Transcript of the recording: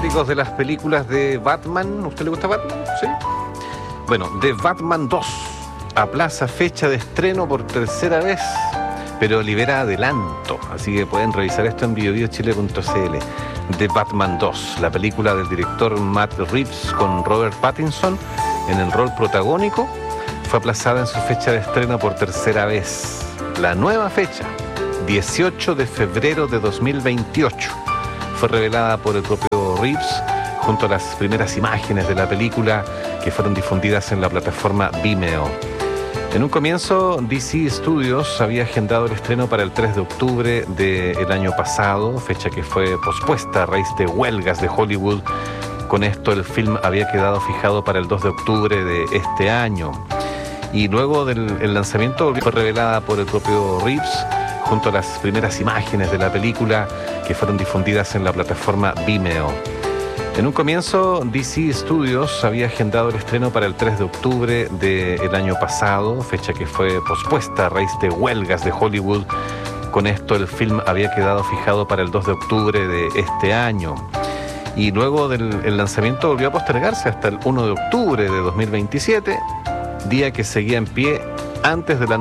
fanáticos de las películas de Batman, ¿usted le gusta Batman? ¿Sí? Bueno, The Batman 2 aplaza fecha de estreno por tercera vez, pero libera adelanto, así que pueden revisar esto en biobiochile.cl. The Batman 2, la película del director Matt Reeves con Robert Pattinson en el rol protagónico, fue aplazada en su fecha de estreno por tercera vez. La nueva fecha, 18 de febrero de 2028, fue revelada por el propio Reeves junto a las primeras imágenes de la película que fueron difundidas en la plataforma Vimeo. En un comienzo, DC Studios había agendado el estreno para el 3 de octubre del año pasado, fecha que fue pospuesta a raíz de huelgas de Hollywood. Con esto, el film había quedado fijado para el 2 de octubre de este año. Y luego del lanzamiento fue revelada por el propio Reeves junto a las primeras imágenes de la película que fueron difundidas en la plataforma Vimeo. En un comienzo, DC Studios había agendado el estreno para el 3 de octubre del año pasado, fecha que fue pospuesta a raíz de huelgas de Hollywood. Con esto, el film había quedado fijado para el 2 de octubre de este año. Y luego del lanzamiento volvió a postergarse hasta el 1 de octubre de 2027, día que seguía en pie antes de la